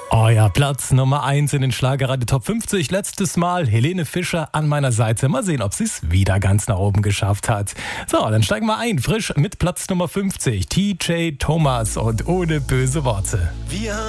Oh ja, Platz Nummer 1 in den Schlagerradio Top 50. Letztes Mal Helene Fischer an meiner Seite. Mal sehen, ob sie es wieder ganz nach oben geschafft hat. So, dann steigen wir ein. Frisch mit Platz Nummer 50. TJ Thomas und ohne böse Worte. Wir